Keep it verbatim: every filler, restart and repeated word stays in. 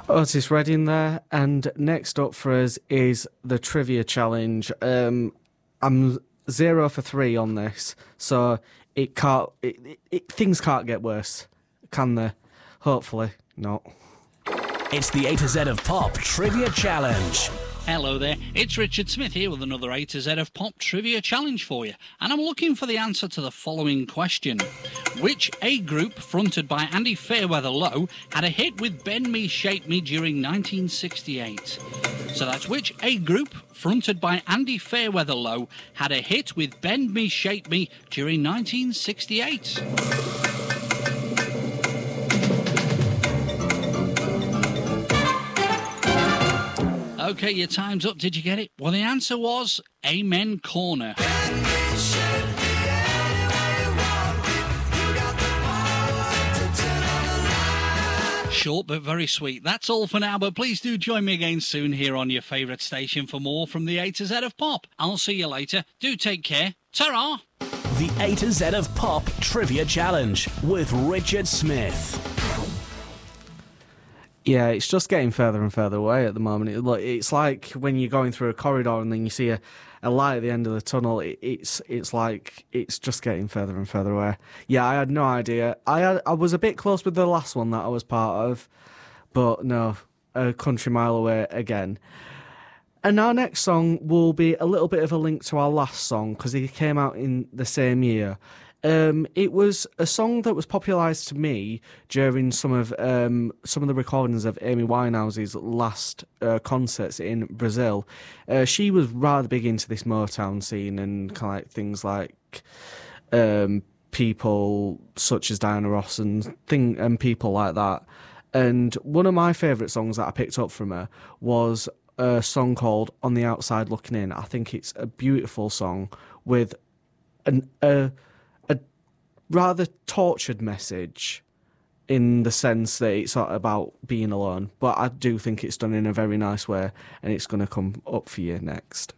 Otis Redding there, and next up for us is the trivia challenge. Um, I'm zero for three on this, so it can't. It, it, it, things can't get worse, can they? Hopefully not. It's the A to Z of Pop Trivia Challenge. Hello there, it's Richard Smith here with another A to Z of Pop Trivia Challenge for you, and I'm looking for the answer to the following question. Which A group, fronted by Andy Fairweather Low, had a hit with Bend Me, Shape Me during nineteen sixty-eight? So that's which A group, fronted by Andy Fairweather Low, had a hit with Bend Me, Shape Me during nineteen sixty-eight? OK, your time's up. Did you get it? Well, the answer was Amen Corner. Short but very sweet. That's all for now, but please do join me again soon here on your favourite station for more from the A to Z of Pop. I'll see you later. Do take care. Ta-ra! The A to Z of Pop Trivia Challenge with Richard Smith. Yeah, it's just getting further and further away at the moment. It, it's like when you're going through a corridor and then you see a, a light at the end of the tunnel. It, it's it's like it's just getting further and further away. Yeah, I had no idea. I had, I was a bit close with the last one that I was part of, but no, a country mile away again. And our next song will be a little bit of a link to our last song because it came out in the same year. Um, it was a song that was popularised to me during some of um, some of the recordings of Amy Winehouse's last uh, concerts in Brazil. Uh, she was rather big into this Motown scene and kind of like things like um, people such as Diana Ross and thing and people like that. And one of my favourite songs that I picked up from her was a song called "On the Outside Looking In." I think it's a beautiful song with an a rather tortured message in the sense that it's not about being alone, but I do think it's done in a very nice way, and it's going to come up for you next.